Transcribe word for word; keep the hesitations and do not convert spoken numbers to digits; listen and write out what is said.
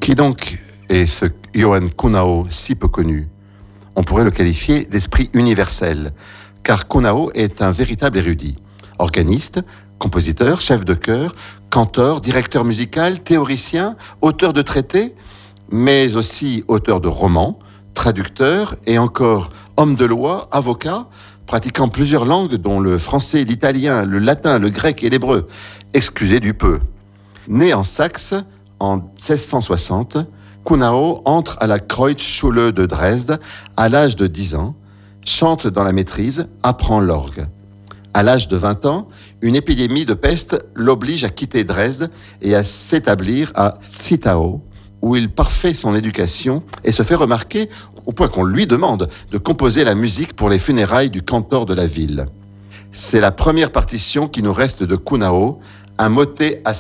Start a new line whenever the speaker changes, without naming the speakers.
Qui donc est ce Johann Kuhnau si peu connu? On pourrait le qualifier d'esprit universel, car Kuhnau est un véritable érudit. Organiste, compositeur, chef de chœur, canteur, directeur musical, théoricien, auteur de traités, mais aussi auteur de romans, traducteur et encore homme de loi, avocat, pratiquant plusieurs langues dont le français, l'italien, le latin, le grec et l'hébreu. Excusez du peu. Né en Saxe en seize cent soixante, Kuhnau entre à la Kreuzschule de Dresde à l'âge de dix ans, chante dans la maîtrise, apprend l'orgue. À l'âge de vingt ans, une épidémie de peste l'oblige à quitter Dresde et à s'établir à Zittau, où il parfait son éducation et se fait remarquer au point qu'on lui demande de composer la musique pour les funérailles du cantor de la ville. C'est la première partition qui nous reste de Kuhnau, un motet à